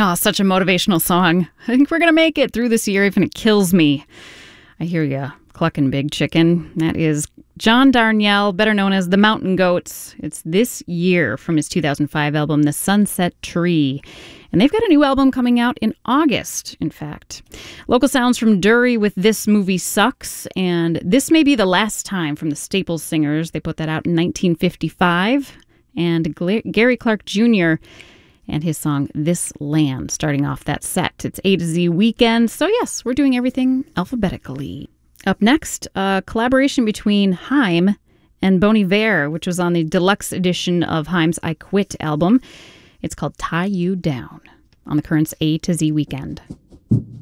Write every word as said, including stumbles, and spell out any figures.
Oh, such a motivational song. I think we're going to make it through this year, even if it kills me. I hear ya, clucking big chicken. That is John Darnielle, better known as the Mountain Goats. It's This Year from his two thousand five album, The Sunset Tree. And they've got a new album coming out in August, in fact. Local sounds from Dury with This Movie Sucks. And This May Be the Last Time from the Staples Singers. They put that out in nineteen fifty-five. And Gary Clark Junior and his song This Land, starting off that set. It's A to Z Weekend, so yes, we're doing everything alphabetically. Up next, a collaboration between Haim and Bon Iver, which was on the deluxe edition of Haim's I Quit album. It's called Tie You Down on the Current's A to Z Weekend.